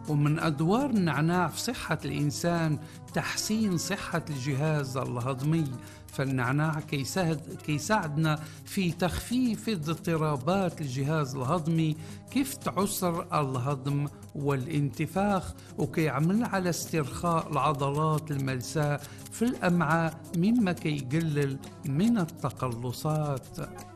ومن أدوار النعناع في صحة الإنسان تحسين صحة الجهاز الهضمي. فالنعناع كيساعدنا في تخفيف اضطرابات الجهاز الهضمي، كيف تعسر الهضم والانتفاخ، وكيعمل على استرخاء العضلات الملساء في الأمعاء، مما كيقلل من التقلصات.